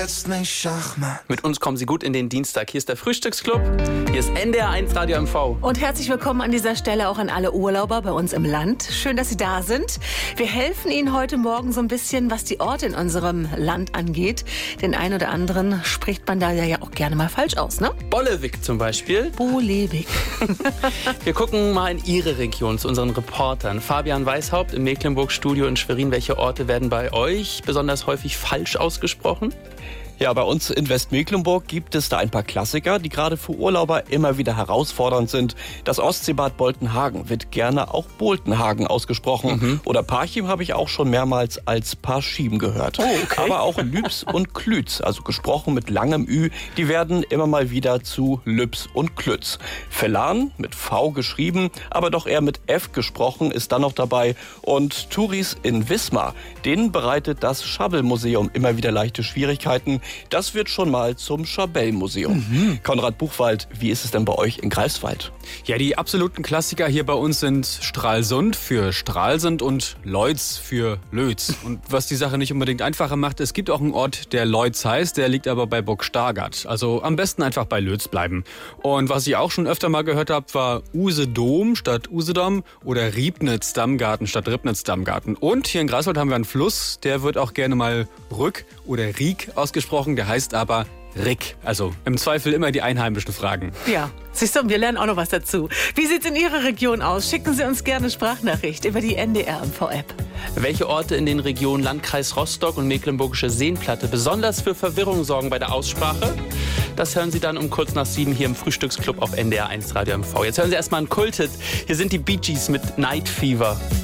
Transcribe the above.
Jetzt nicht Schachmatt. Mit uns kommen Sie gut in den Dienstag. Hier ist der Frühstücksclub. Hier ist NDR 1 Radio MV. Und herzlich willkommen an dieser Stelle auch an alle Urlauber bei uns im Land. Schön, dass Sie da sind. Wir helfen Ihnen heute Morgen so ein bisschen, was die Orte in unserem Land angeht. Den einen oder anderen spricht man da ja auch gerne mal falsch aus, ne? Bollewig zum Beispiel. Bollewig. Wir gucken mal in Ihre Region zu unseren Reportern. Fabian Weishaupt im Mecklenburg-Studio in Schwerin. Welche Orte werden bei euch besonders häufig falsch ausgesprochen? Ja, bei uns in Westmecklenburg gibt es da ein paar Klassiker, die gerade für Urlauber immer wieder herausfordernd sind. Das Ostseebad Boltenhagen wird gerne auch Boltenhagen ausgesprochen. Oder Parchim habe ich auch schon mehrmals als Parchim gehört. Oh, okay. Aber auch Lübs und Klütz, also gesprochen mit langem Ü, die werden immer mal wieder zu Lübs und Klütz. Vellan mit V geschrieben, aber doch eher mit F gesprochen, ist dann noch dabei. Und Touris in Wismar, denen bereitet das Schabell-Museum immer wieder leichte Schwierigkeiten. Das wird schon mal zum Schabell-Museum. Konrad Buchwald, wie ist es denn bei euch in Greifswald? Ja, die absoluten Klassiker hier bei uns sind Stralsund für Stralsund und Leutz für Lötz. Und was die Sache nicht unbedingt einfacher macht, es gibt auch einen Ort, der Leutz heißt, der liegt aber bei Burg Stargard. Also am besten einfach bei Lötz bleiben. Und was ich auch schon öfter mal gehört habe, war Usedom statt Usedom oder Riebnitz-Dammgarten statt Ribnitz-Dammgarten. Und hier in Greifswald haben wir einen Fluss, der wird auch gerne mal Rück oder Riek ausgesprochen. Der heißt aber Rick. Also im Zweifel immer die Einheimischen fragen. Ja, siehst du, wir lernen auch noch was dazu. Wie sieht's in Ihrer Region aus? Schicken Sie uns gerne Sprachnachricht über die NDR MV-App. Welche Orte in den Regionen Landkreis Rostock und Mecklenburgische Seenplatte besonders für Verwirrung sorgen bei der Aussprache? Das hören Sie dann um kurz nach 7 hier im Frühstücksclub auf NDR 1 Radio MV. Jetzt hören Sie erstmal einen Kulthit. Hier sind die Bee Gees mit Night Fever.